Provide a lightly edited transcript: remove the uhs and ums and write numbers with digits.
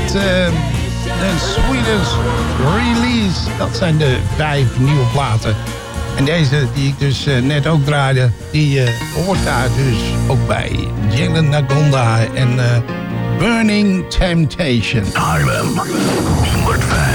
de Swedish Release. Dat zijn de 5 nieuwe platen. En deze die ik dus net ook draaide, die hoort daar dus ook bij. Jalen Nagonda en Burning Temptation. Haarlem 105.